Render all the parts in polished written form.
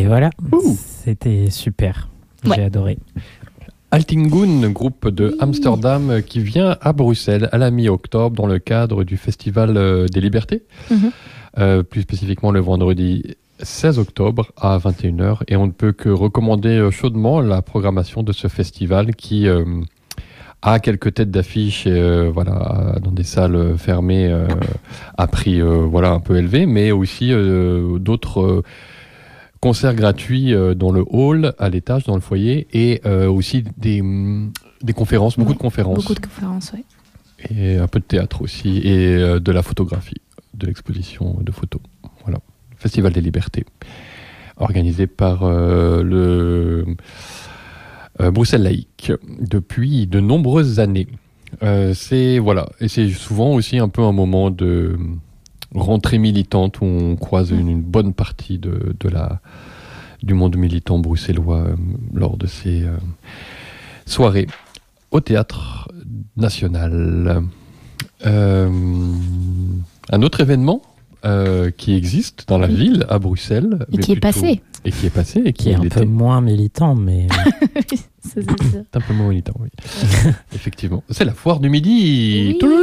Et voilà, c'était super. J'ai adoré. Altingun, groupe de Amsterdam qui vient à Bruxelles à la mi-octobre dans le cadre du Festival des Libertés. Plus spécifiquement le vendredi 16 octobre à 21h. Et on ne peut que recommander chaudement la programmation de ce festival qui a quelques têtes d'affiche dans des salles fermées à prix un peu élevé, mais aussi d'autres concerts gratuits dans le hall, à l'étage, dans le foyer, et aussi des conférences, beaucoup de conférences. Beaucoup de conférences, oui. Et un peu de théâtre aussi, et de la photographie, de l'exposition de photos. Voilà. Festival des Libertés, organisé par le Bruxelles Laïque depuis de nombreuses années. Et c'est souvent aussi un peu un moment de rentrée militante où on croise une bonne partie du monde militant bruxellois lors de ces soirées au Théâtre National. Un autre événement qui existe dans la ville, à Bruxelles. Et qui est passé. Et qui est passé. Et qui est un peu moins militant, mais... c'est sûr. Un peu moins militant, oui. Effectivement. C'est la foire du midi. Oui.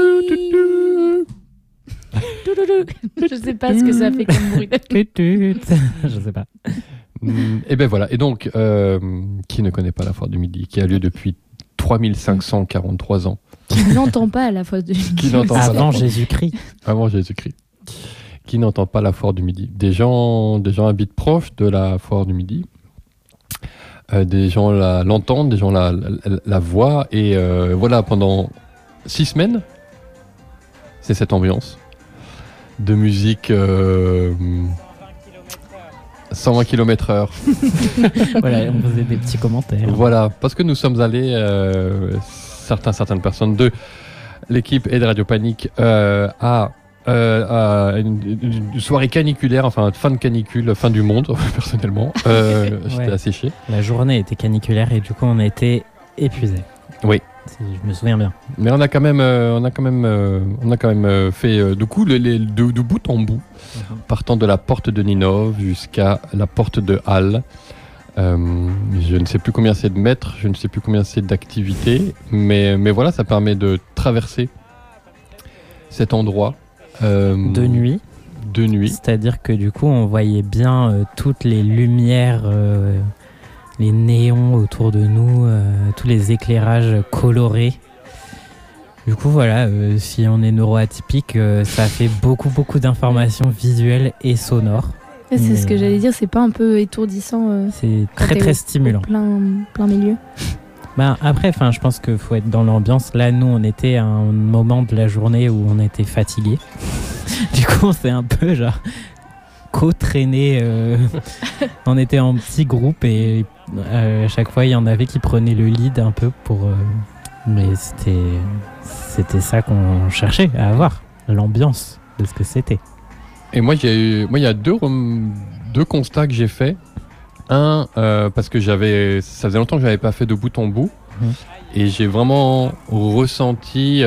Je sais pas ce que ça fait comme bruit. Je sais pas. Et ben voilà. Et donc, qui ne connaît pas la foire du midi, qui a lieu depuis 3543 ans. Qui n'entend pas la foire du midi. Avant Jésus-Christ. Avant Jésus-Christ. Qui n'entend pas la foire du midi. Des gens habitent proches de la foire du midi. Des gens l'entendent, des gens la voient. Et voilà, pendant 6 semaines, c'est cette ambiance de musique 120 km/h. Voilà, on faisait des petits commentaires. Voilà, parce que nous sommes allés, certaines personnes de l'équipe et de Radio Panique à une soirée caniculaire, enfin fin de canicule, fin du monde, personnellement. J'étais asséché. La journée était caniculaire et du coup on a été épuisés. Oui. Si je me souviens bien. Mais on a quand même fait de bout en bout, partant de la porte de Ninove jusqu'à la porte de Halle. Je ne sais plus combien c'est de mètres, je ne sais plus combien c'est d'activités, mais voilà, ça permet de traverser cet endroit. De nuit. C'est-à-dire que du coup, on voyait bien toutes les lumières, les néons autour de nous, tous les éclairages colorés. Du coup, voilà, si on est neuroatypique, ça fait beaucoup d'informations visuelles et sonores. C'est ce que j'allais dire, c'est pas un peu étourdissant c'est très stimulant. Plein milieu. Après, je pense qu'il faut être dans l'ambiance. Là, nous, on était à un moment de la journée où on était fatigués. Du coup, on s'est un peu co-traîné. On était en petit groupe et à chaque fois, il y en avait qui prenaient le lead un peu pour... mais c'était ça qu'on cherchait à avoir, l'ambiance de ce que c'était. Et moi, il y a deux constats que j'ai faits. Un, parce que ça faisait longtemps que je n'avais pas fait de bout en bout. Et j'ai vraiment ressenti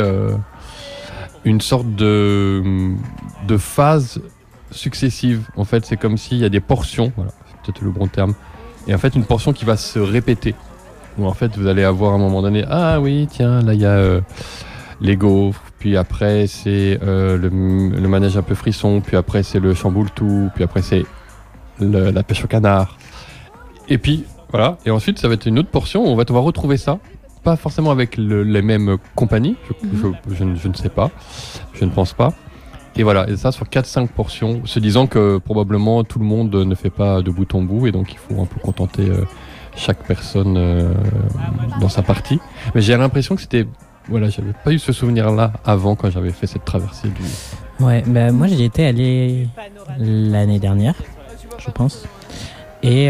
une sorte de phase successive. En fait, c'est comme s'il y a des portions, voilà, c'est peut-être le bon terme. Et en fait, une portion qui va se répéter. Où en fait, vous allez avoir à un moment donné, ah oui, tiens, là, il y a les gaufres. Puis après, c'est le manège un peu frisson. Puis après, c'est le chamboule-tout. Puis après, c'est la pêche au canard. Et puis, voilà. Et ensuite, ça va être une autre portion où on va devoir retrouver ça. Pas forcément avec les mêmes compagnies. Je ne sais pas. Je ne pense pas. Et voilà. Et ça sur 4-5 portions. Se disant que probablement tout le monde ne fait pas de bout en bout. Et donc, il faut un peu contenter chaque personne dans sa partie. Mais j'ai l'impression que c'était... Voilà, j'avais pas eu ce souvenir-là avant quand j'avais fait cette traversée du... Ouais, moi j'y étais allé l'année dernière, je pense. Et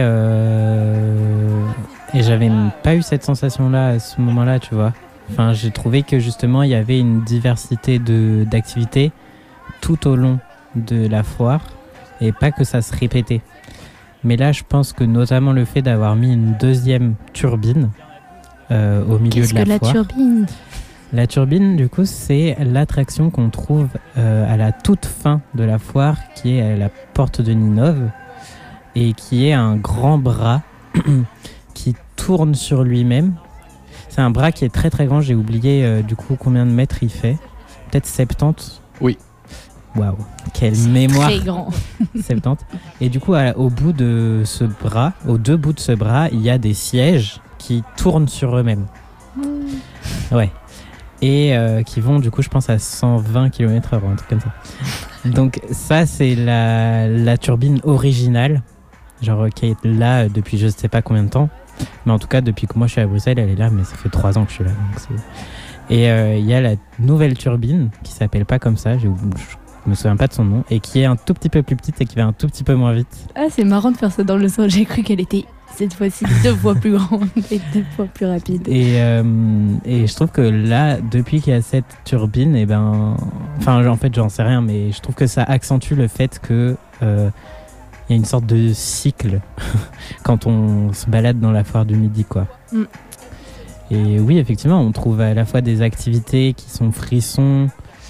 j'avais pas eu cette sensation-là à ce moment-là, tu vois. Enfin, j'ai trouvé que justement il y avait une diversité d'activités tout au long de la foire et pas que ça se répétait. Mais là, je pense que notamment le fait d'avoir mis une deuxième turbine au milieu de la foire. Qu'est-ce que la turbine ? La turbine, du coup, c'est l'attraction qu'on trouve à la toute fin de la foire, qui est à la porte de Ninove. et qui est un grand bras qui tourne sur lui-même. C'est un bras qui est très très grand, j'ai oublié du coup combien de mètres il fait. Peut-être 70. Oui. Waouh, quelle mémoire. Très grand. 70. Et du coup, au bout de ce bras, aux deux bouts de ce bras, il y a des sièges qui tournent sur eux-mêmes. Ouais. Et qui vont, du coup, je pense à 120 km/h, un truc comme ça. Donc ça, c'est la turbine originale, genre qui est là depuis je ne sais pas combien de temps. Mais en tout cas, depuis que moi je suis à Bruxelles, elle est là, mais ça fait 3 ans que je suis là. Et il y a la nouvelle turbine qui s'appelle pas comme ça, je me souviens pas de son nom, et qui est un tout petit peu plus petite et qui va un tout petit peu moins vite. Ah, c'est marrant de faire ça dans le sens. J'ai cru qu'elle était cette fois-ci 2 fois plus grande et 2 fois plus rapide. Et je trouve que là, depuis qu'il y a cette turbine, et enfin, en fait, j'en sais rien, mais je trouve que ça accentue le fait que il y a une sorte de cycle quand on se balade dans la foire du Midi, quoi. Et oui, effectivement, on trouve à la fois des activités qui sont frissons.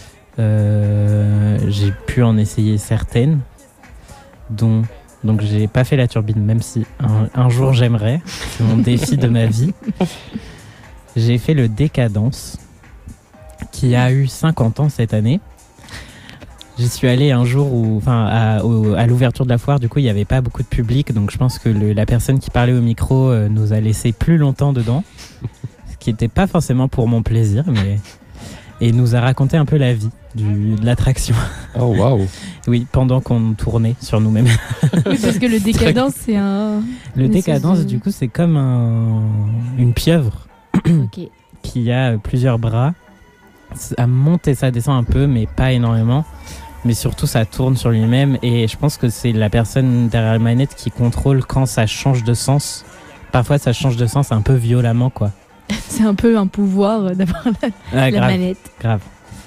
J'ai pu en essayer certaines, donc j'ai pas fait la turbine, même si un jour j'aimerais. C'est mon défi de ma vie. J'ai fait le Décadence, qui a eu 50 ans cette année. J'y suis allé un jour à l'ouverture de la foire. Du coup, il n'y avait pas beaucoup de public, donc je pense que la personne qui parlait au micro nous a laissé plus longtemps dedans, ce qui n'était pas forcément pour mon plaisir, mais et nous a raconté un peu la vie de l'attraction. Oh waouh. Oui, pendant qu'on tournait sur nous-mêmes. Oui, parce que le Décadence, c'est un... Le Décadence, du coup, c'est comme une pieuvre qui a plusieurs bras. Ça monte et ça descend un peu, mais pas énormément. Mais surtout, ça tourne sur lui-même. Et je pense que c'est la personne derrière la manette qui contrôle quand ça change de sens. Parfois, ça change de sens un peu violemment, quoi. C'est un peu un pouvoir d'avoir la manette. Grave.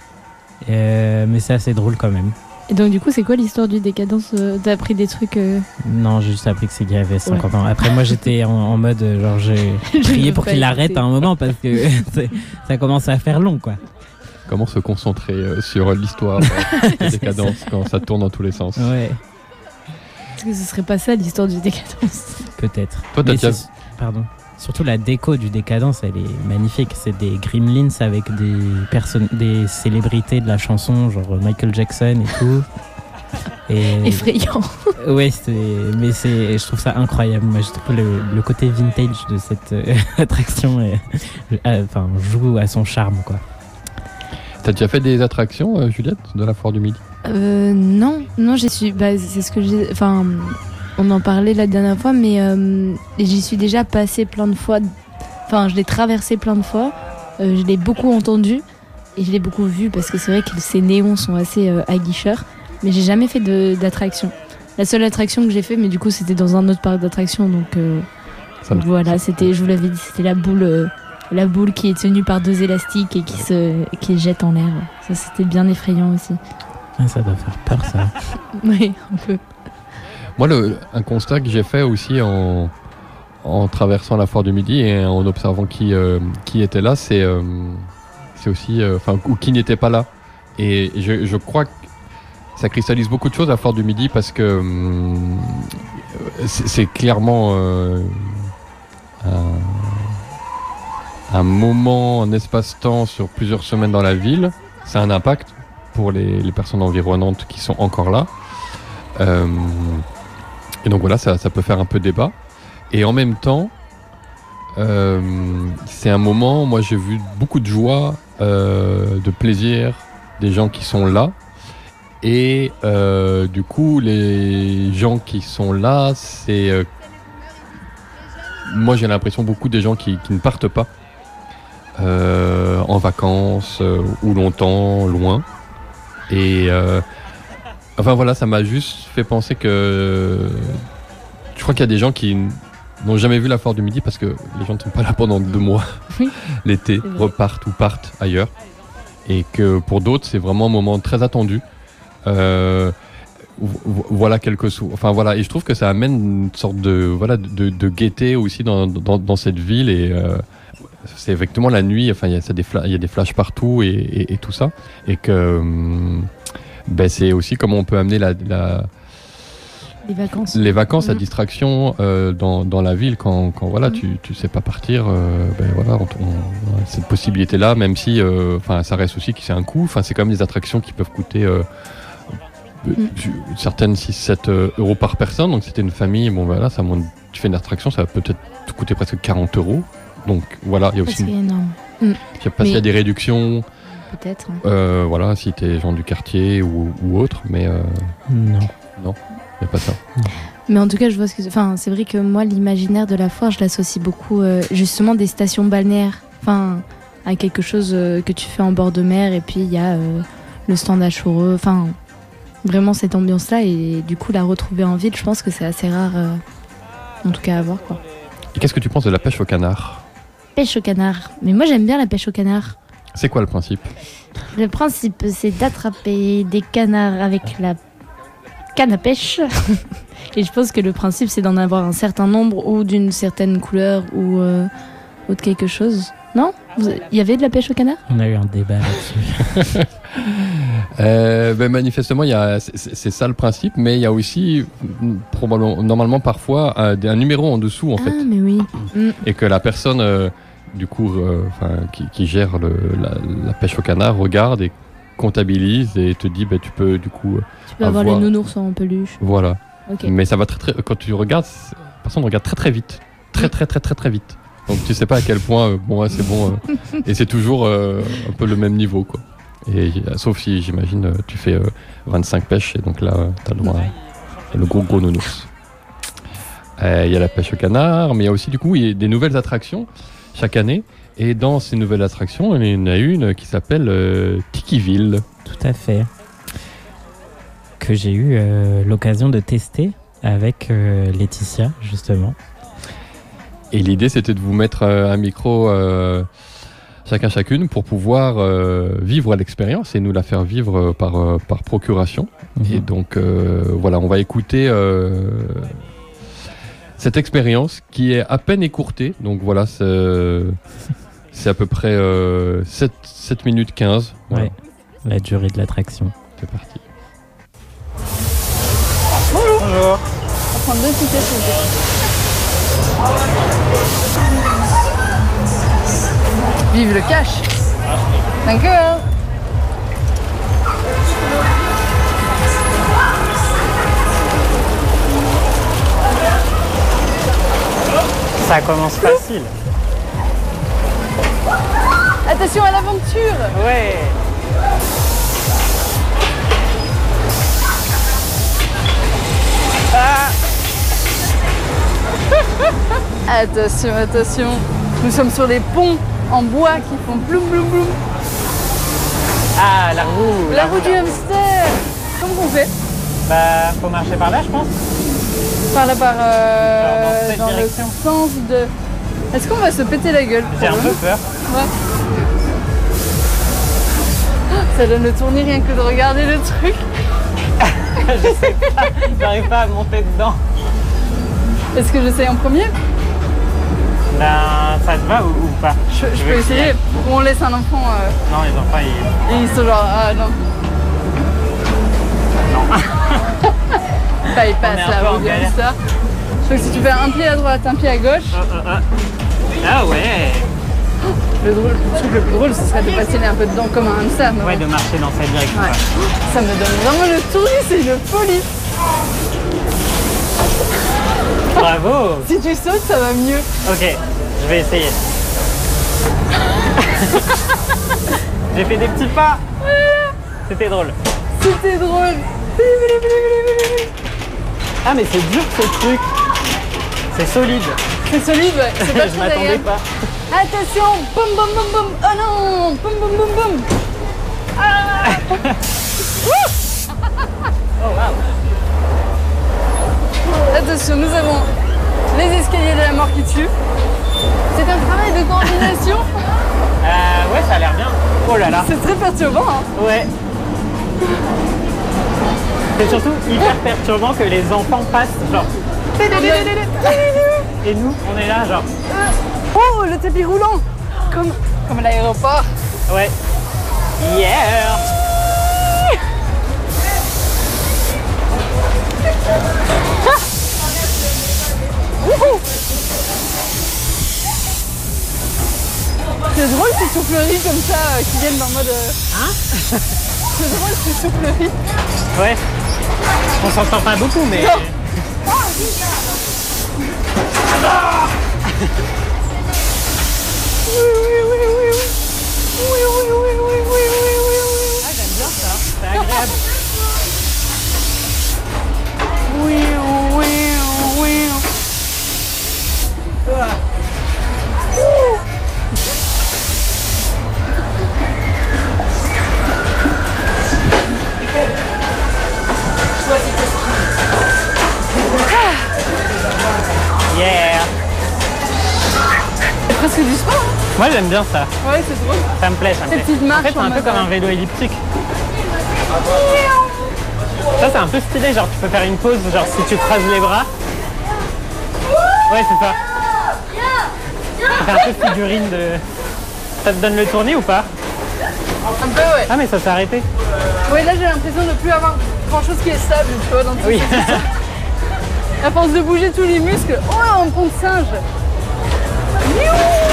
Mais c'est assez drôle quand même. Et donc du coup, c'est quoi l'histoire du Décadence? T'as appris des trucs Non, j'ai juste appris que c'est qu'il y avait 50 ans. Après, moi, j'étais en mode, genre, j'ai prié pour qu'il arrête à un moment parce que ça commence à faire long, quoi. Comment se concentrer sur l'histoire de Décadence quand ça tourne dans tous les sens. Ouais. Est-ce que ce serait pas ça l'histoire du Décadence? Peut-être. Toi, t'as déjà... Pardon. Surtout la déco du Décadence, elle est magnifique. C'est des gremlins avec des célébrités de la chanson, genre Michael Jackson et tout. Et... Effrayant. Ouais, je trouve ça incroyable. Moi, je trouve le côté vintage de cette attraction joue à son charme, quoi. T'as déjà fait des attractions, Juliette, de la foire du Midi? Non, c'est ce que j'ai... Enfin, on en parlait la dernière fois, mais j'y suis déjà passée plein de fois. Enfin, je l'ai traversé plein de fois. Je l'ai beaucoup entendu et je l'ai beaucoup vu parce que c'est vrai que ces néons sont assez aguicheurs. Mais j'ai jamais fait d'attraction. La seule attraction que j'ai fait, mais du coup, c'était dans un autre parc d'attractions. Donc voilà, c'était, je vous l'avais dit, c'était la boule qui est tenue par 2 élastiques et qui jette en l'air. Ça, c'était bien effrayant aussi. Ah, ça doit faire peur, ça. Oui, un peu. Moi, un constat que j'ai fait aussi en traversant la foire du Midi et en observant qui était là, c'est aussi, ou qui n'était pas là. Et je crois que ça cristallise beaucoup de choses à la foire du Midi parce que c'est clairement un moment, un espace-temps sur plusieurs semaines dans la ville. C'est un impact pour les personnes environnantes qui sont encore là. Et donc voilà, ça peut faire un peu débat. Et en même temps, c'est un moment, moi j'ai vu beaucoup de joie, de plaisir des gens qui sont là. Et du coup, les gens qui sont là, c'est... moi j'ai l'impression beaucoup des gens qui ne partent pas en vacances ou longtemps, loin. Et enfin voilà, ça m'a juste fait penser que je crois qu'il y a des gens qui n'ont jamais vu la foire du Midi parce que les gens ne sont pas là pendant 2 mois. Oui, l'été, repartent ou partent ailleurs. Et que pour d'autres, c'est vraiment un moment très attendu. Voilà enfin voilà, et je trouve que ça amène une sorte de gaieté aussi dans cette ville. Et c'est effectivement la nuit, enfin il y a des flashs partout et tout ça. Et que c'est aussi comment on peut amener Les vacances, la distraction dans la ville quand voilà, tu sais pas partir, ben voilà, on a cette possibilité-là, même si ça reste aussi que c'est un coût. Enfin, c'est quand même des attractions qui peuvent coûter certaines 6-7 euros par personne. Donc, c'était une famille, bon voilà, tu fais une attraction, ça va peut-être te coûter presque 40 euros. Donc voilà, il y a aussi. C'est énorme. Je sais pas s'il y a des réductions. Peut-être. Voilà, si t'es gens du quartier ou autre, mais Non. il n'y a pas ça. Mais en tout cas, je vois c'est vrai que moi, l'imaginaire de la foire, je l'associe beaucoup justement des stations balnéaires. Enfin, à quelque chose que tu fais en bord de mer, et puis il y a le stand à Choureux. Enfin, vraiment cette ambiance-là, et du coup, la retrouver en ville, je pense que c'est assez rare, en tout cas à voir, quoi. Et qu'est-ce que tu penses de la pêche au canard ? Pêche au canard. Mais moi, j'aime bien la pêche au canard. C'est quoi le principe ? Le principe, c'est d'attraper des canards avec la canne à pêche. Et je pense que le principe, c'est d'en avoir un certain nombre ou d'une certaine couleur ou de quelque chose. Non ? Il y avait de la pêche au canard ? On a eu un débat là-dessus. Manifestement, c'est ça le principe, mais il y a aussi normalement parfois un numéro en dessous en fait. Ah, mais oui. Et que la personne du coup qui gère la pêche au canard regarde et comptabilise et te dit tu peux du coup tu peux avoir les nounours en peluche. Voilà. Okay. Mais ça va très quand tu regardes, personne regarde très vite, très vite. Donc tu sais pas à quel point c'est bon et c'est toujours un peu le même niveau quoi. Et sauf si j'imagine tu fais 25 pêches et donc là t'as le droit à le gros nounours. Il y a la pêche au canard, mais il y a aussi du coup des nouvelles attractions chaque année. Et dans ces nouvelles attractions, il y en a une qui s'appelle Tikiville. Tout à fait. Que j'ai eu l'occasion de tester avec Laetitia, justement. Et l'idée, c'était de vous mettre un micro chacune pour pouvoir vivre l'expérience et nous la faire vivre par procuration. Et donc, voilà, on va écouter cette expérience qui est à peine écourtée. Donc voilà, c'est à peu près 7 minutes 15. Voilà. Ouais, la durée de l'attraction. C'est parti. Bonjour. On va prendre 2 tickets, s'il vous plaît. Vive le cash. Thank you. Ça commence facile. Attention à l'aventure. Ouais. Ah. Attention. Nous sommes sur des ponts en bois qui font bloum bloum bloum. Ah, la roue. La roue du hamster. Comment on fait ? Faut marcher par là, je pense. Par là, dans le sens de... Est-ce qu'on va se péter la gueule ? J'ai un peu peur. Ouais. Ça donne le tournis rien que de regarder le truc. Je sais pas, j'arrive pas à monter dedans. Est-ce que j'essaye en premier ? Ça te va ou pas ? Je peux essayer. Ou on laisse un enfant... Non, les enfants, Et ils sont genre... Ah non. Bah, il passe la roue du hamster. Je crois que si tu fais un pied à droite, un pied à gauche... Ah ouais. Le truc le plus drôle, ce serait de patiner un peu dedans comme un hamster. Ouais, de marcher dans cette direction. Ouais. Ça me donne vraiment le tournis, c'est une folie. Bravo. Si tu sautes, ça va mieux. Ok, je vais essayer. J'ai fait des petits pas. C'était drôle. C'était drôle. Ah mais c'est dur ce truc. C'est solide. C'est solide, ouais. C'est pas Je très m'attendais agréable. pas. Attention, boum boum boum boum. Oh non, boum boum boum boum. Ah. Oh wow. Attention, nous avons les escaliers de la mort qui tuent. C'est un travail de coordination. Ouais, ça a l'air bien. Oh là là. C'est très perturbant, hein. Ouais. C'est surtout hyper perturbant que les enfants passent genre. Et nous, on est là genre. Oh, le tapis roulant. Comme à l'aéroport. Ouais. Yeah. souffleries comme ça qui viennent en mode. Hein? C'est drôle ces souffleries. Ouais. On s'en sort pas beaucoup, mais. Non. Ah, j'aime bien ça. C'est agréable. Yeah. C'est presque du sport. Hein. Moi j'aime bien ça. Ouais, c'est drôle. Ça me plaît, ça me Ces plaît. petites En marches fait, c'est en un peu mode, comme un vélo elliptique. Ça, c'est un peu stylé. Genre, tu peux faire une pause, genre si tu croises les bras. Ouais, c'est ça. Ça fait un peu figurine de. Ça te donne le tournis ou pas? Un peu, ouais. Ah, mais ça s'est arrêté. Ouais, là j'ai l'impression de ne plus avoir grand chose qui est stable, tu vois, dans tout Oui. ça. À force de bouger tous les muscles, oh, on prend de singe. Oui.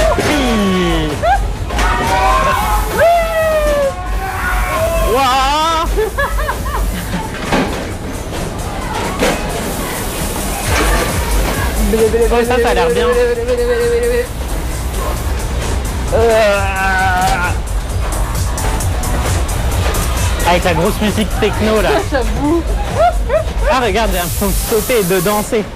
Waouh. Oh, ça a l'air bien. Avec la grosse musique techno là. J'avoue. Ah regarde, j'ai l'impression de sauter et de danser.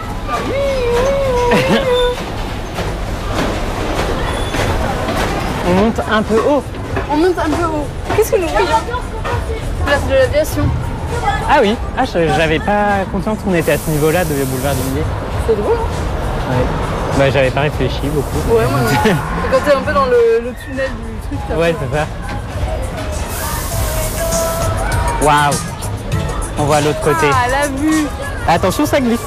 On monte un peu haut. On monte un peu haut. Qu'est-ce que nous voyons? Place de l'aviation. Ah oui, j'avais pas conscience qu'on était à ce niveau-là de boulevard du Midi. C'est drôle, hein? Ouais. Bah j'avais pas réfléchi beaucoup. Ouais, moi non. Et quand t'es un peu dans le tunnel du truc, t'as Ouais, c'est ça. Waouh. On voit l'autre côté. Ah, la vue. Attention, ça glisse.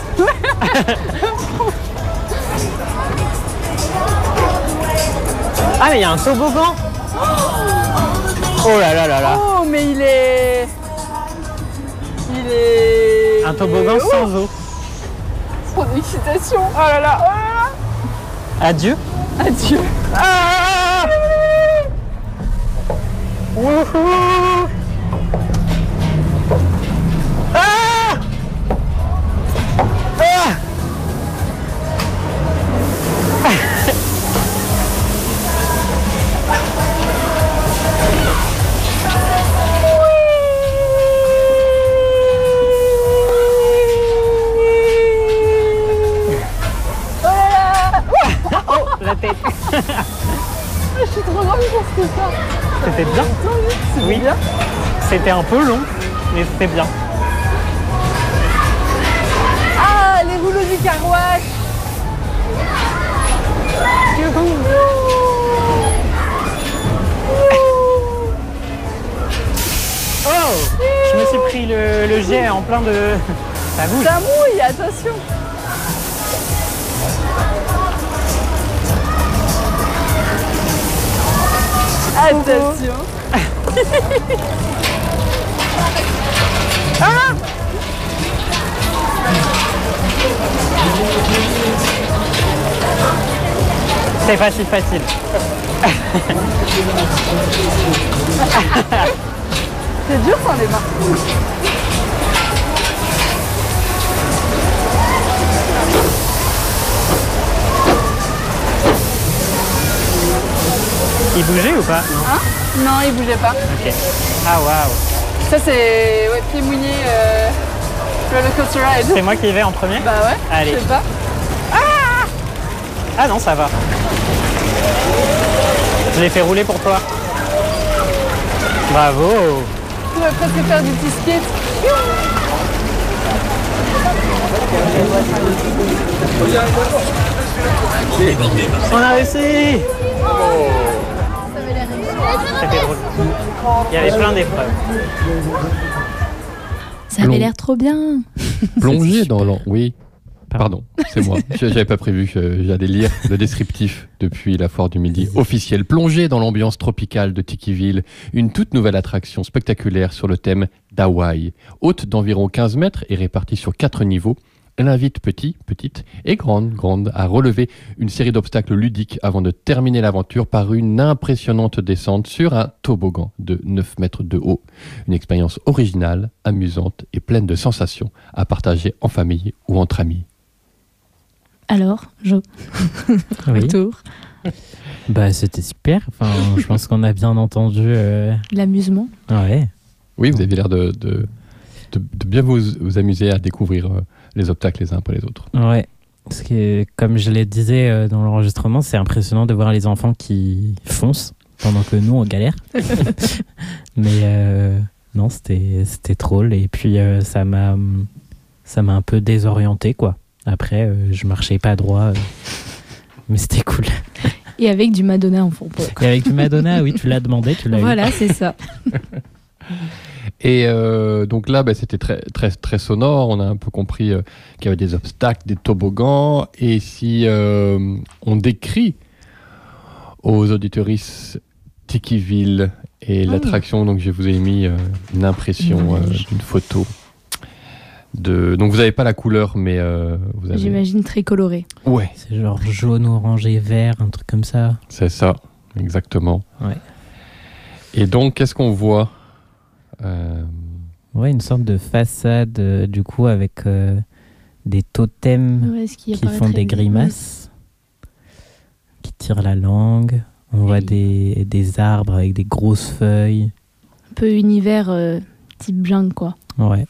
Ah mais il y a un toboggan. Oh là là là là. Oh, mais il est... Un toboggan sans eau. Trop d'excitation. Oh là là, oh là là. Adieu. Adieu. Ah. Wouhou. Ah. Ah. Oh, la tête. Je suis trop ravie pour ce que ça. C'était bien. Oui, bien. C'était un peu long, mais c'était bien. Ah, les rouleaux du carwash. Oh, je me suis pris le jet en plein de... Ça bouge. Ça mouille, attention. Attention. Ah. C'est pas si facile. C'est dur sans les mains. Il bougeait ou pas? Hein? Non, il bougeait pas. Ok. Ah waouh. Ça c'est pied mouillé, roller coaster ride. C'est moi qui y vais en premier? Bah ouais. Allez. Je sais pas. Ah non, ça va. Je l'ai fait rouler pour toi. Bravo. Tu pourrais presque faire du petit skate. On a réussi. C'était drôle. Il y avait plein d'épreuves. Ça avait l'air trop bien. Plonger dans l'an. Oui. Pardon, c'est moi. J'avais pas prévu que j'allais lire le descriptif depuis la Foire du Midi officielle. Plonger dans l'ambiance tropicale de Tikiville, une toute nouvelle attraction spectaculaire sur le thème d'Hawaï. Haute d'environ 15 mètres et répartie sur 4 niveaux, Elle invite petite et grande à relever une série d'obstacles ludiques avant de terminer l'aventure par une impressionnante descente sur un toboggan de 9 mètres de haut. Une expérience originale, amusante et pleine de sensations à partager en famille ou entre amis. Alors, Jo, Oui. tour. Bah, c'était super. Enfin, je pense qu'on a bien entendu. L'amusement. Ouais. Oui, vous avez l'air de bien vous amuser à découvrir les obstacles les uns après les autres. Ouais. Parce que, comme je le disais dans l'enregistrement, c'est impressionnant de voir les enfants qui foncent pendant que nous, on galère. Mais non, c'était drôle. Et puis, ça m'a un peu désorienté, quoi. Après, je marchais pas droit. Mais c'était cool. Et avec du Madonna en fond. Et avec du Madonna, oui, tu l'as demandé, tu l'as eu. Voilà, c'est ça. Et donc là, c'était très sonore. On a un peu compris qu'il y avait des obstacles, des toboggans. Et si on décrit aux auditeuristes Tikiville et l'attraction, donc je vous ai mis une impression d'une photo. Donc vous n'avez pas la couleur, mais vous avez... J'imagine très coloré. Ouais. C'est genre jaune, orange et vert, un truc comme ça. C'est ça, exactement. Ouais. Et donc, qu'est-ce qu'on voit Ouais, une sorte de façade, du coup, avec des totems Ouais, qui font des grimaces, qui tirent la langue. On voit des arbres avec des grosses feuilles. Un peu univers type jungle, quoi. Ouais.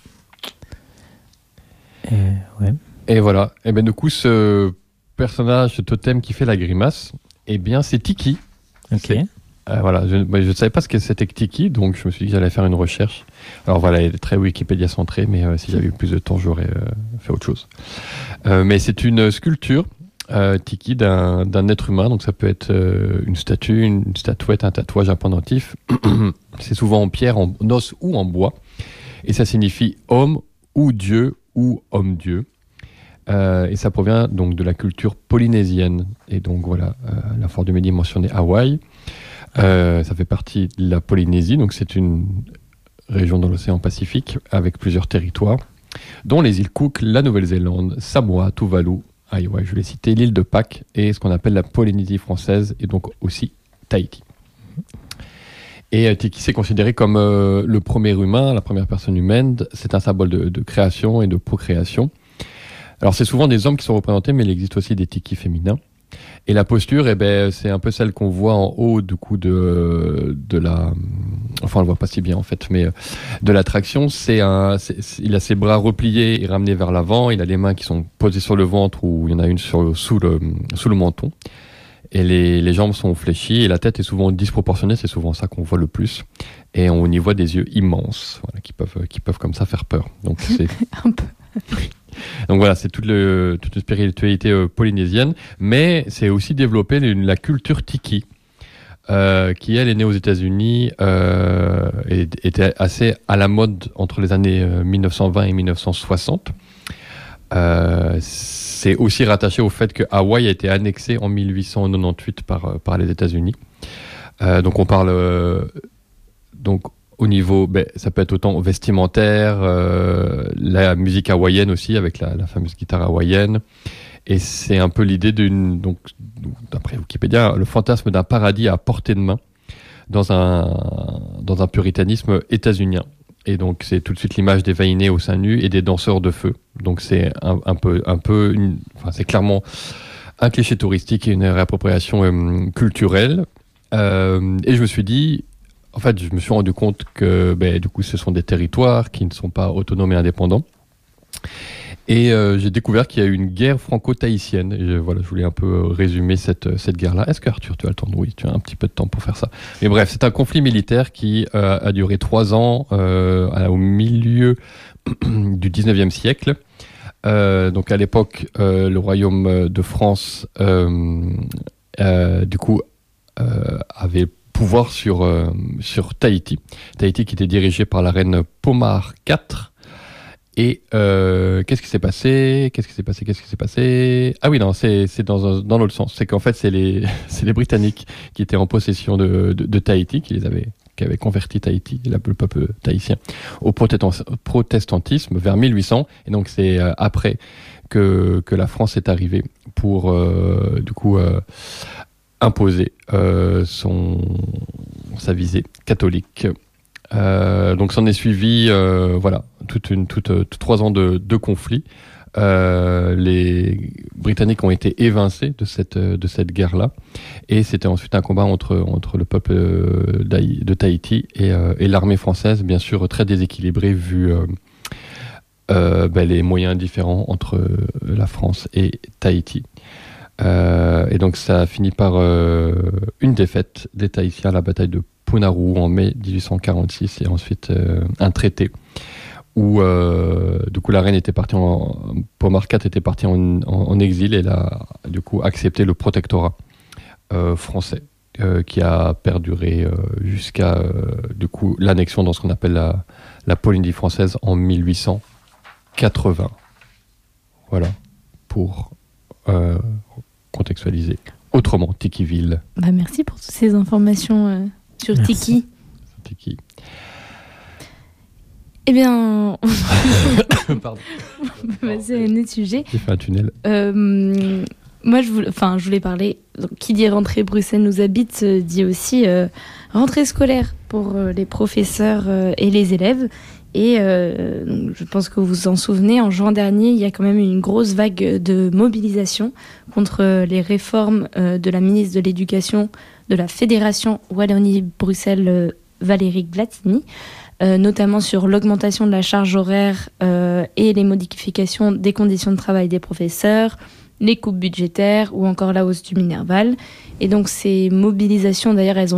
Ouais. Et voilà. Et bien du coup, ce personnage, ce totem qui fait la grimace, eh bien, c'est Tiki. Ok. Voilà, je ne savais pas ce que c'était que Tiki, donc je me suis dit que j'allais faire une recherche. Alors voilà, elle est très Wikipédia centrée, mais si j'avais eu plus de temps, j'aurais fait autre chose. Mais c'est une sculpture, Tiki, d'un être humain, donc ça peut être une statue, une statuette, un tatouage, un pendentif. C'est souvent en pierre, en os ou en bois. Et ça signifie homme ou Dieu ou homme-dieu. Et ça provient donc de la culture polynésienne. Et donc voilà, la Fort du Midi mentionnait Hawaï. Ça fait partie de la Polynésie, donc c'est une région dans l'océan Pacifique avec plusieurs territoires, dont les îles Cook, la Nouvelle-Zélande, Samoa, Tuvalu, je l'ai cité, l'île de Pâques et ce qu'on appelle la Polynésie française et donc aussi Tahiti. Et Tiki s'est considéré comme le premier humain, la première personne humaine. C'est un symbole de création et de procréation. Alors c'est souvent des hommes qui sont représentés, mais il existe aussi des Tiki féminins. Et la posture, c'est un peu celle qu'on voit en haut du coup de la... Enfin, on le voit pas si bien en fait, mais de l'attraction, il a ses bras repliés et ramenés vers l'avant. Il a les mains qui sont posées sur le ventre ou il y en a une sous le menton. Et les jambes sont fléchies et la tête est souvent disproportionnée. C'est souvent ça qu'on voit le plus. Et on y voit des yeux immenses, voilà, qui peuvent comme ça faire peur. Donc c'est Un peu. Donc voilà, c'est toute une spiritualité polynésienne, mais c'est aussi développé la culture Tiki, qui elle est née aux États-Unis et était assez à la mode entre les années 1920 et 1960. C'est aussi rattaché au fait que Hawaï a été annexé en 1898 par les États-Unis. Donc on parle au niveau, ça peut être autant vestimentaire, la musique hawaïenne aussi, avec la fameuse guitare hawaïenne. Et c'est un peu l'idée donc, d'après Wikipédia, le fantasme d'un paradis à portée de main dans un puritanisme états-unien. Et donc, c'est tout de suite l'image des vainés au sein nu et des danseurs de feu. Donc, c'est c'est clairement un cliché touristique et une réappropriation culturelle. Et je me suis dit, en fait, je me suis rendu compte que du coup, ce sont des territoires qui ne sont pas autonomes et indépendants. Et j'ai découvert qu'il y a eu une guerre franco-tahitienne. Et je voulais un peu résumer cette guerre-là. Est-ce que Arthur, tu as le temps? Oui, tu as un petit peu de temps pour faire ça. Mais bref, c'est un conflit militaire qui a duré 3 ans au milieu du 19e siècle. Donc à l'époque, le royaume de France, du coup, avait pouvoir sur Tahiti. Tahiti qui était dirigé par la reine Pomare IV. Et qu'est-ce qui s'est passé? Ah oui, non, c'est dans l'autre sens. C'est qu'en fait, c'est les Britanniques qui étaient en possession de Tahiti, qui avaient converti Tahiti, le peuple tahitien, au protestantisme vers 1800. Et donc, c'est après que la France est arrivée pour imposer sa visée catholique. Donc s'en est suivi toute 3 ans de conflit. Les Britanniques ont été évincés de cette guerre-là, et c'était ensuite un combat entre le peuple de Tahiti et l'armée française, bien sûr très déséquilibrée vu les moyens différents entre la France et Tahiti. Et donc ça a fini par une défaite des Tahitiens à la bataille de Punaru en mai 1846, et ensuite un traité où la reine était partie Pomar IV était partie en exil, et elle a du coup accepté le protectorat français qui a perduré jusqu'à l'annexion dans ce qu'on appelle la Polynésie française en 1880. Voilà, pour contextualiser autrement Tikiville. Merci pour toutes ces informations sur Tiki. Tiki. Eh bien, Pardon. C'est un autre sujet. J'ai fait un tunnel. Moi, je voulais parler. Donc, qui dit rentrée Bruxelles nous habite dit aussi rentrée scolaire pour les professeurs et les élèves. Et donc, je pense que vous vous en souvenez, en juin dernier, il y a quand même eu une grosse vague de mobilisation contre les réformes de la ministre de l'Éducation de la Fédération Wallonie-Bruxelles, Valérie Glatini. Notamment sur l'augmentation de la charge horaire et les modifications des conditions de travail des professeurs, les coupes budgétaires ou encore la hausse du Minerval. Et donc ces mobilisations, d'ailleurs, elles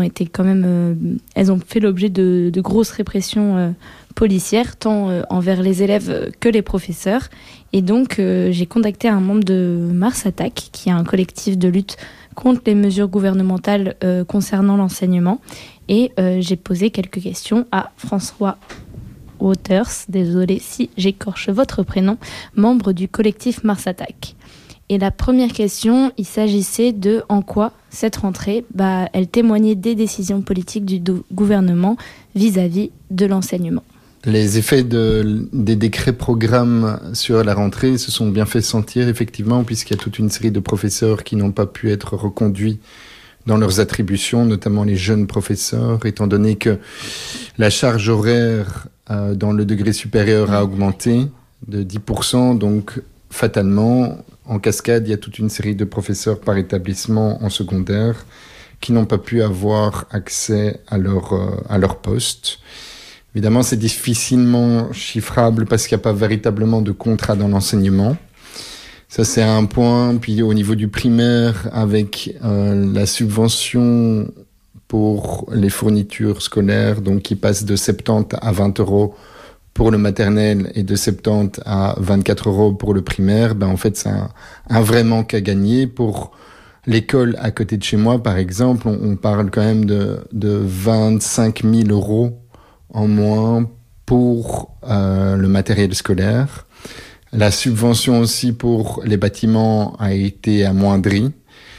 ont fait l'objet de grosses répressions policières, tant envers les élèves que les professeurs. Et donc j'ai contacté un membre de Mars Attack, qui est un collectif de lutte contre les mesures gouvernementales concernant l'enseignement. Et j'ai posé quelques questions à François Waters, désolé si j'écorche votre prénom, membre du collectif Mars Attack. Et la première question, il s'agissait de en quoi cette rentrée, elle témoignait des décisions politiques du gouvernement vis-à-vis de l'enseignement. Les effets des décrets programmes sur la rentrée se sont bien fait sentir, effectivement, puisqu'il y a toute une série de professeurs qui n'ont pas pu être reconduits dans leurs attributions, notamment les jeunes professeurs, étant donné que la charge horaire dans le degré supérieur a augmenté de 10%, donc fatalement, en cascade, il y a toute une série de professeurs par établissement en secondaire qui n'ont pas pu avoir accès à leur poste. Évidemment, c'est difficilement chiffrable parce qu'il n'y a pas véritablement de contrat dans l'enseignement. Ça, c'est un point. Puis au niveau du primaire, avec la subvention pour les fournitures scolaires, donc qui passe de 70 à 20 euros pour le maternel et de 70 à 24 euros pour le primaire, en fait, c'est un vrai manque à gagner. Pour l'école à côté de chez moi, par exemple, on parle quand même de 25 000 euros en moins pour le matériel scolaire. La subvention aussi pour les bâtiments a été amoindrie.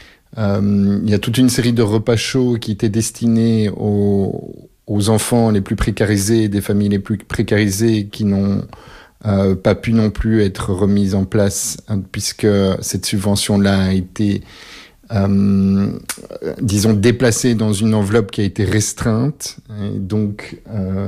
Il y a toute une série de repas chauds qui étaient destinés aux enfants les plus précarisés, des familles les plus précarisées qui n'ont pas pu non plus être remises en place, puisque cette subvention-là a été déplacée dans une enveloppe qui a été restreinte. Et donc,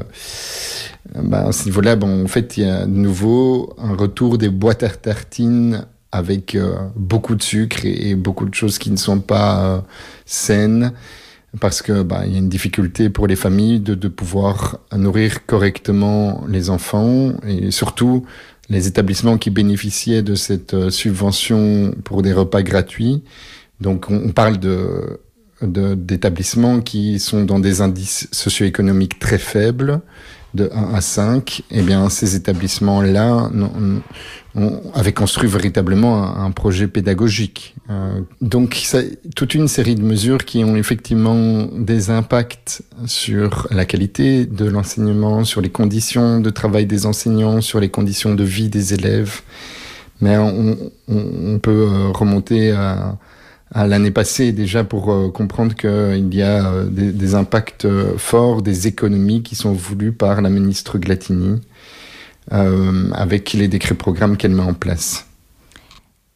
à ce niveau-là, en fait, il y a de nouveau un retour des boîtes à tartines avec beaucoup de sucre et beaucoup de choses qui ne sont pas saines, parce que il y a une difficulté pour les familles de pouvoir nourrir correctement les enfants, et surtout les établissements qui bénéficiaient de cette subvention pour des repas gratuits. Donc on parle d'établissements qui sont dans des indices socio-économiques très faibles, de 1 à 5. Eh bien, ces établissements-là avaient construit véritablement un projet pédagogique. Donc, toute une série de mesures qui ont effectivement des impacts sur la qualité de l'enseignement, sur les conditions de travail des enseignants, sur les conditions de vie des élèves. Mais on peut remonter à l'année passée déjà pour comprendre qu'il y a des impacts forts, des économies qui sont voulues par la ministre Glatini avec les décrets programmes qu'elle met en place.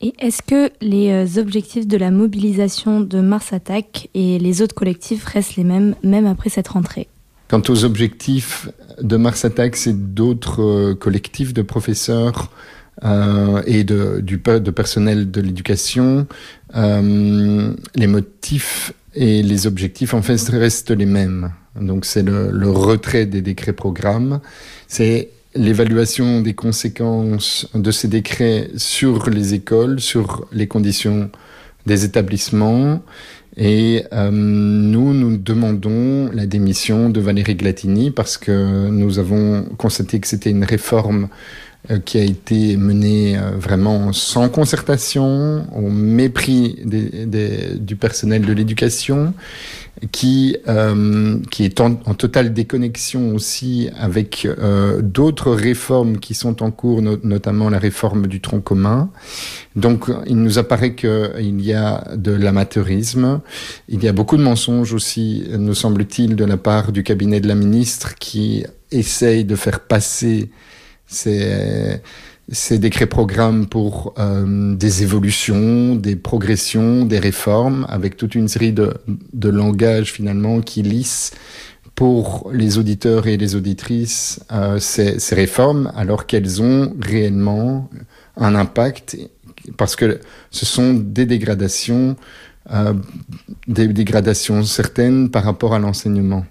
Et est-ce que les objectifs de la mobilisation de Mars Attack et les autres collectifs restent les mêmes, même après cette rentrée ? Quant aux objectifs de Mars Attack, c'est d'autres collectifs de professeurs et de personnel de l'éducation. Les motifs et les objectifs, en fait, restent les mêmes. Donc, c'est le retrait des décrets programmes. C'est l'évaluation des conséquences de ces décrets sur les écoles, sur les conditions des établissements. Et nous demandons la démission de Valérie Glatini parce que nous avons constaté que c'était une réforme qui a été menée vraiment sans concertation, au mépris du personnel de l'éducation, qui est en totale déconnexion aussi avec d'autres réformes qui sont en cours, notamment la réforme du tronc commun. Donc, il nous apparaît qu'il y a de l'amateurisme. Il y a beaucoup de mensonges aussi, nous semble-t-il, de la part du cabinet de la ministre qui essaye de faire passer ces décrets-programmes pour des évolutions, des progressions, des réformes, avec toute une série de langages finalement qui lissent pour les auditeurs et les auditrices ces réformes, alors qu'elles ont réellement un impact, parce que ce sont des dégradations certaines par rapport à l'enseignement.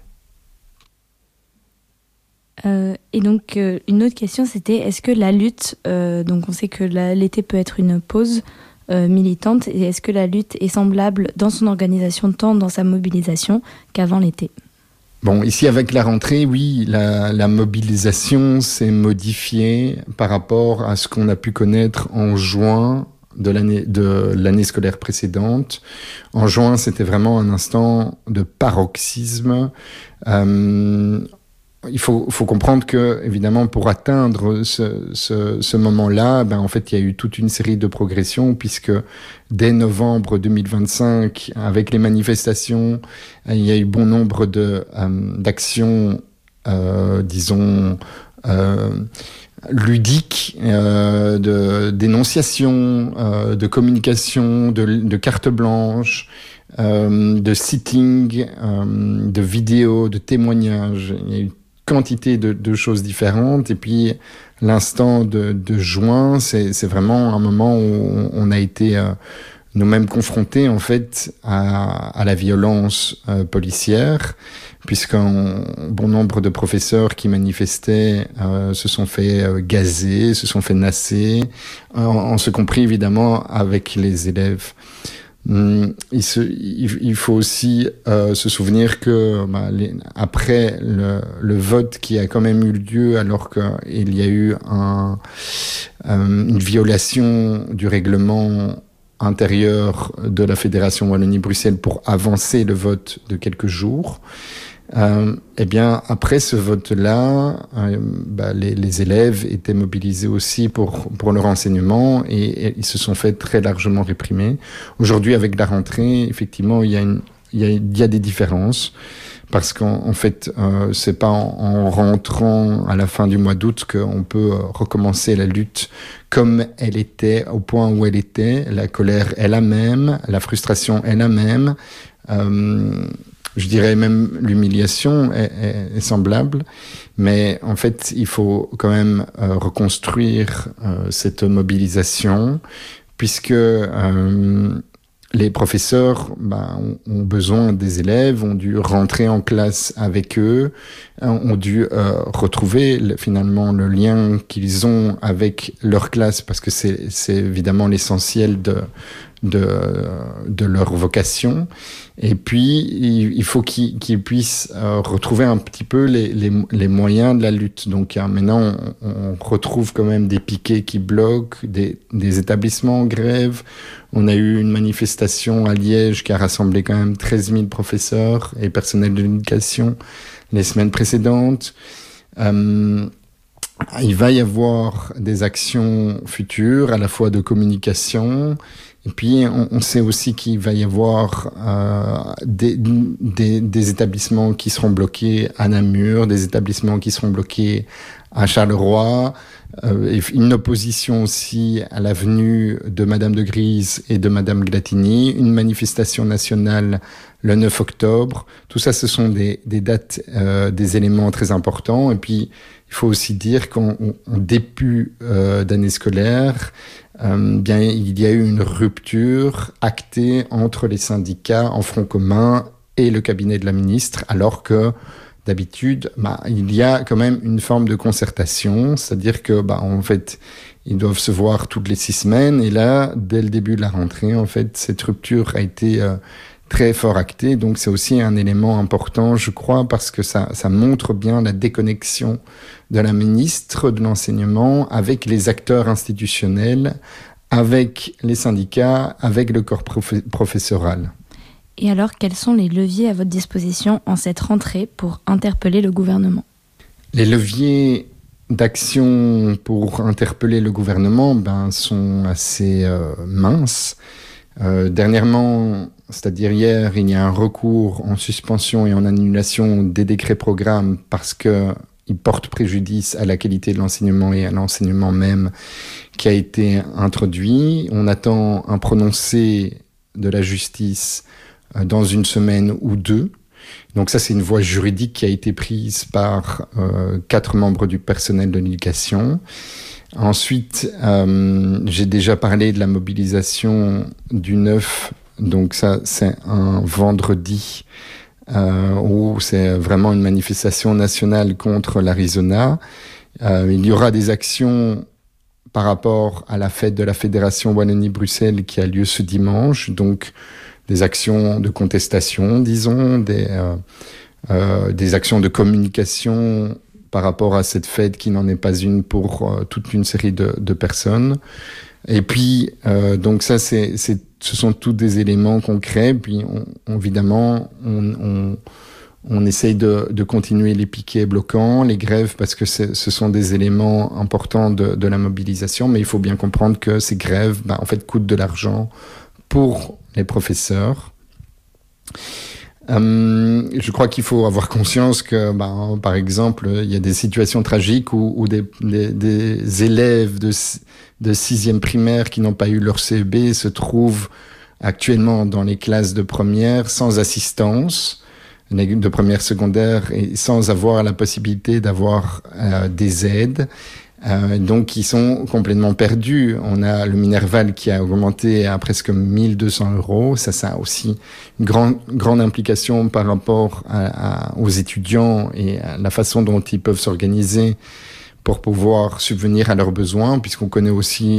Et donc, une autre question, c'était est-ce que la lutte, donc on sait que l'été peut être une pause militante, et est-ce que la lutte est semblable dans son organisation tant dans sa mobilisation qu'avant l'été ? Bon, ici avec la rentrée, oui, la mobilisation s'est modifiée par rapport à ce qu'on a pu connaître en juin de l'année scolaire précédente. En juin, c'était vraiment un instant de paroxysme. Il faut comprendre que, évidemment, pour atteindre ce moment-là, en fait, il y a eu toute une série de progressions, puisque dès novembre 2025, avec les manifestations, il y a eu bon nombre d'actions, disons, ludiques, de dénonciation, de communication, de carte blanche, de sitting, de vidéos, de témoignages. Il y a eu quantité de choses différentes, et puis l'instant de juin, c'est vraiment un moment où on a été nous-mêmes confrontés en fait à la violence policière, puisqu'un bon nombre de professeurs qui manifestaient se sont fait gazer, se sont fait nasser, en ce compris évidemment avec les élèves. Il faut aussi se souvenir que après le vote qui a quand même eu lieu, alors qu'il y a eu une violation du règlement intérieur de la Fédération Wallonie-Bruxelles pour avancer le vote de quelques jours, eh bien, après ce vote-là, les élèves étaient mobilisés aussi pour leur enseignement, et ils se sont fait très largement réprimer. Aujourd'hui, avec la rentrée, effectivement, il y a des différences, parce qu'en fait, c'est pas en rentrant à la fin du mois d'août qu'on peut recommencer la lutte comme elle était, au point où elle était. La colère est la même, la frustration est la même. Je dirais même l'humiliation est semblable, mais en fait, il faut quand même reconstruire cette mobilisation, puisque les professeurs ont besoin des élèves, ont dû rentrer en classe avec eux, ont dû retrouver finalement le lien qu'ils ont avec leur classe, parce que c'est évidemment l'essentiel de leur vocation. Et puis, il faut qu'ils puissent retrouver un petit peu les moyens de la lutte. Donc, maintenant, on retrouve quand même des piquets qui bloquent, des établissements en grève. On a eu une manifestation à Liège qui a rassemblé quand même 13 000 professeurs et personnels de l'éducation les semaines précédentes. Il va y avoir des actions futures, à la fois de communication, et puis on sait aussi qu'il va y avoir des établissements qui seront bloqués à Namur, des établissements qui seront bloqués à Charleroi, et une opposition aussi à la venue de Madame de Grise et de Madame Glatigny, une manifestation nationale le 9 octobre. Tout ça, ce sont des dates, des éléments très importants. Et puis, il faut aussi dire qu'en début d'année scolaire, bien, il y a eu une rupture actée entre les syndicats en front commun et le cabinet de la ministre, alors que d'habitude, il y a quand même une forme de concertation, c'est-à-dire que, en fait, ils doivent se voir toutes les 6 semaines. Et là, dès le début de la rentrée, en fait, cette rupture a été très fort actée. Donc, c'est aussi un élément important, je crois, parce que ça montre bien la déconnexion de la ministre de l'enseignement avec les acteurs institutionnels, avec les syndicats, avec le corps professoral. Et alors, quels sont les leviers à votre disposition en cette rentrée pour interpeller le gouvernement ? Les leviers d'action pour interpeller le gouvernement sont assez minces. Dernièrement, c'est-à-dire hier, il y a un recours en suspension et en annulation des décrets programmes parce qu'ils portent préjudice à la qualité de l'enseignement et à l'enseignement même qui a été introduit. On attend un prononcé de la justice dans une semaine ou 2. Donc ça, c'est une voie juridique qui a été prise par 4 membres du personnel de l'éducation. Ensuite, j'ai déjà parlé de la mobilisation du 9. Donc ça, c'est un vendredi où c'est vraiment une manifestation nationale contre l'Arizona. Il y aura des actions par rapport à la fête de la Fédération Wallonie-Bruxelles qui a lieu ce dimanche. Donc, des actions de contestation, disons, des actions de communication par rapport à cette fête qui n'en est pas une pour toute une série de personnes. Et puis, donc ça, ce sont tous des éléments concrets. Puis, évidemment, on essaye de continuer les piquets bloquants, les grèves, parce que ce sont des éléments importants de la mobilisation. Mais il faut bien comprendre que ces grèves, en fait, coûtent de l'argent pour les professeurs. Je crois qu'il faut avoir conscience que, par exemple, il y a des situations tragiques où des élèves de 6e primaire qui n'ont pas eu leur CEB se trouvent actuellement dans les classes de première sans assistance, de première secondaire, et sans avoir la possibilité d'avoir des aides. Donc, ils sont complètement perdus. On a le Minerval qui a augmenté à presque 1 200 €. Ça a aussi une grande implication par rapport aux étudiants et à la façon dont ils peuvent s'organiser pour pouvoir subvenir à leurs besoins, puisqu'on connaît aussi